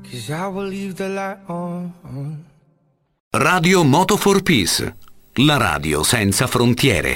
'cause I will leave the light on. Radio Moto for Peace, la radio senza frontiere.